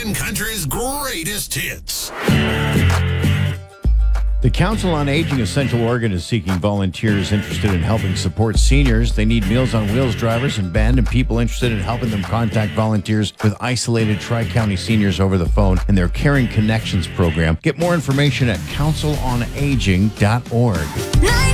playing country's greatest hits. The Council on Aging of Central Oregon is seeking volunteers interested in helping support seniors. They need Meals on Wheels drivers and band and people interested in helping them contact volunteers with isolated Tri-County seniors over the phone in their Caring Connections program. Get more information at councilonaging.org.